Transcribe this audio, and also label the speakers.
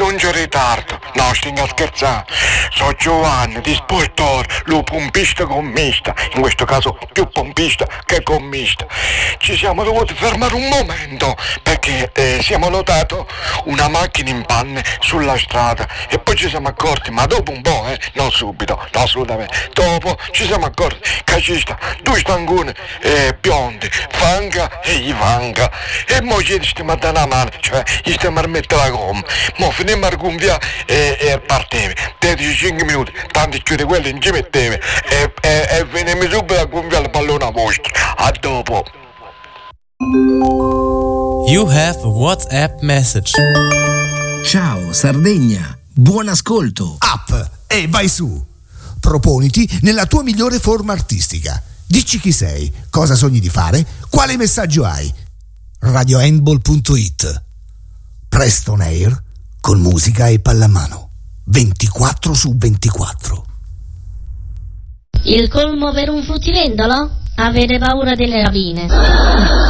Speaker 1: non c'è ritardo. No, stinga scherzando. So Giovanni, di Sportor, lo pompista gommista. In questo caso più pompista che gommista. Ci siamo dovuti fermare un momento perché siamo notati una macchina in panne sulla strada e poi ci siamo accorti, ma dopo un po', non subito, no assolutamente, dopo ci siamo accorti che ci sta due stangoni biondi, Fanga e Ivanka, e mo ci stiamo a dare una mano, cioè gli stiamo a mettere la gomma, mo finiamo a gonfiare e partevi, 5 minuti, tanti chiudi quelli non ci mettevi e veniamo subito a gonfiare il pallone a vostra. A dopo.
Speaker 2: You have a WhatsApp message.
Speaker 3: Ciao Sardegna, buon ascolto.
Speaker 4: Up e vai su. Proponiti nella tua migliore forma artistica. Dici chi sei, cosa sogni di fare, quale messaggio hai. radiohandball.it. Presto on air con musica e pallamano. 24/24.
Speaker 5: Il colmo per un fruttivendolo? Avere paura delle rapine.